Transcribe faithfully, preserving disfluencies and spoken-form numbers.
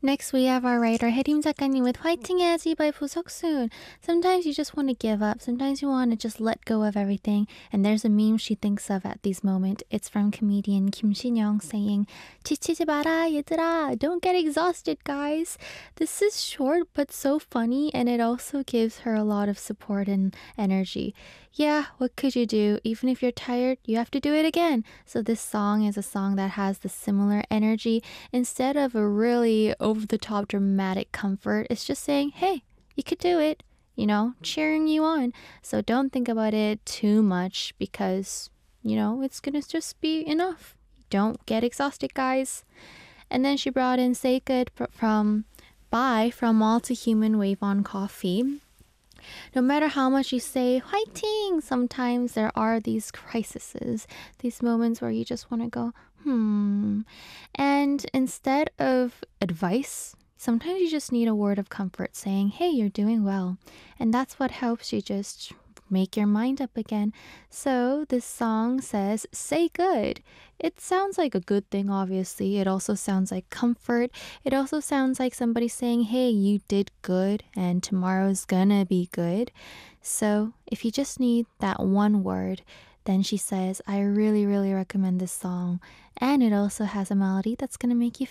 Next, we have our writer 혜림 작가님 with 화이팅 해야지 by 부석순. Sometimes you just want to give up. Sometimes you want to just let go of everything. And there's a meme she thinks of at these moments. It's from comedian Kim Shin-young saying, 지치지 마라 얘들아. Don't get exhausted, guys. This is short but so funny, and it also gives her a lot of support and energy. Yeah, what could you do? Even if you're tired, you have to do it again. So this song is a song that has the similar energy. Instead of a really over-the-top dramatic comfort, it's just saying, hey, you could do it, you know, cheering you on. So don't think about it too much because, you know, it's gonna just be enough. Don't get exhausted, guys. And then she brought in Say Good from Bye from All to Human Wave on Coffee. No matter how much you say "화이팅," sometimes there are these crises, these moments where you just want to go, hmm. And instead of advice, sometimes you just need a word of comfort saying, hey, you're doing well. And that's what helps you just make your mind up again. So this song says, say good. It sounds like a good thing, obviously. It also sounds like comfort. It also sounds like somebody saying, hey, you did good and tomorrow's gonna be good. So if you just need that one word, then she says, I really, really recommend this song. And it also has a melody that's gonna make you